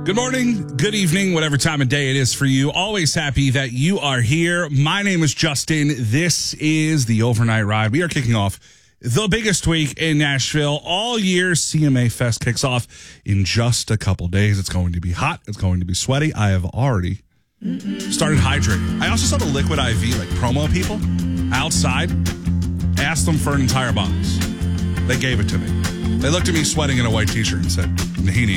Good morning, good evening, whatever time of day it is for you. Always happy that you are here. My name is Justin. This is the Overnight Ride. We are kicking off the biggest week in Nashville all year. CMA Fest kicks off in just a couple days. It's going to be hot. It's going to be sweaty. I have already started hydrating. I also saw the Liquid IV, like promo people outside. Asked them for an entire box. They gave it to me. They looked at me sweating in a white t-shirt and said, Nahini,